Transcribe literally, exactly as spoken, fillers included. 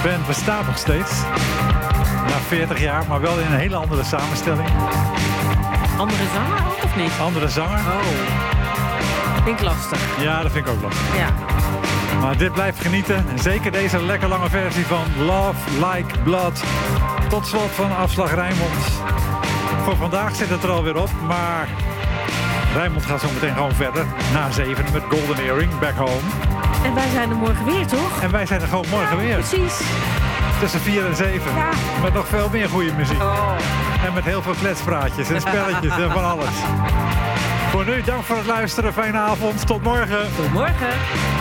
band bestaat nog steeds. Na veertig jaar, maar wel in een hele andere samenstelling. Andere zanger ook, of niet? Andere zanger. Oh. Vind ik lastig. Ja, dat vind ik ook lastig. Ja. Maar dit blijft genieten. Zeker deze lekker lange versie van Love Like Blood. Tot slot van Afslag Rijnmond. Voor vandaag zit het er alweer op, maar Rijnmond gaat zo meteen gewoon verder. Na zeven met Golden Earring, Back Home. En wij zijn er morgen weer, toch? En wij zijn er gewoon morgen ja, weer. Precies. Tussen vier en zeven. Ja. Met nog veel meer goede muziek. Oh. En met heel veel kletspraatjes en spelletjes en van alles. Voor nu, dank voor het luisteren. Fijne avond. Tot morgen. Tot morgen.